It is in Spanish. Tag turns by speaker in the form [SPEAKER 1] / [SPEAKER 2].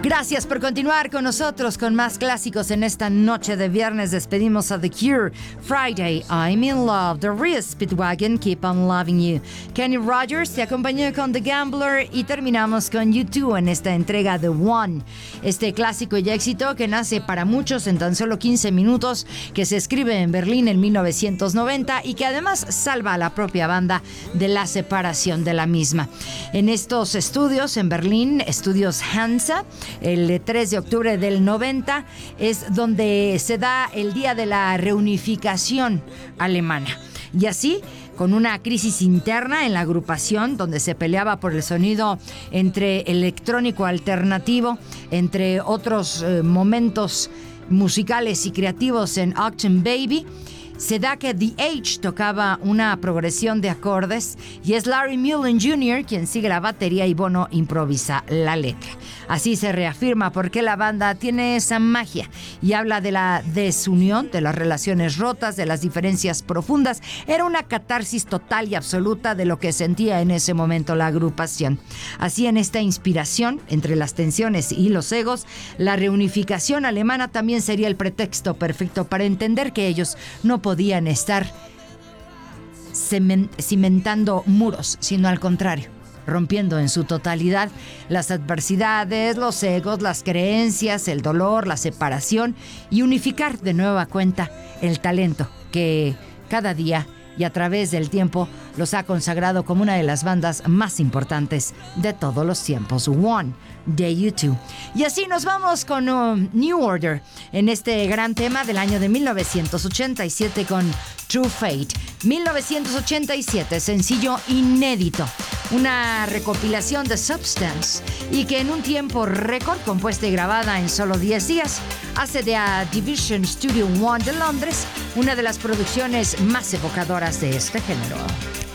[SPEAKER 1] Gracias por continuar con nosotros con más clásicos en esta noche de viernes. Despedimos a The Cure, Friday, I'm in Love, The Reese Speedwagon, Keep on Loving You. Kenny Rogers te acompañó con The Gambler y terminamos con U2 en esta entrega de One. Este clásico y éxito que nace para muchos en tan solo 15 minutos, que se escribe en Berlín en 1990 y que además salva a la propia banda de la separación de la misma. En estos estudios en Berlín, estudios Hansa, el 3 de octubre del 90 es donde se da el día de la reunificación alemana. Y así, con una crisis interna en la agrupación, donde se peleaba por el sonido entre electrónico alternativo, entre otros momentos musicales y creativos en Achtung Baby, se da que The H tocaba una progresión de acordes y es Larry Mullen Jr. quien sigue la batería y Bono improvisa la letra. Así se reafirma por qué la banda tiene esa magia y habla de la desunión, de las relaciones rotas, de las diferencias profundas. Era una catarsis total y absoluta de lo que sentía en ese momento la agrupación. Así, en esta inspiración entre las tensiones y los egos, la reunificación alemana también sería el pretexto perfecto para entender que ellos no podían estar cimentando muros, sino al contrario, rompiendo en su totalidad las adversidades, los egos, las creencias, el dolor, la separación y unificar de nueva cuenta el talento que cada día y a través del tiempo los ha consagrado como una de las bandas más importantes de todos los tiempos. One, de U2. Y así nos vamos con New Order en este gran tema del año de 1987 con True Fate. 1987, sencillo inédito, una recopilación de Substance y que en un tiempo récord, compuesta y grabada en solo 10 días, hace de A Division Studio One de Londres una de las producciones más evocadoras de este género.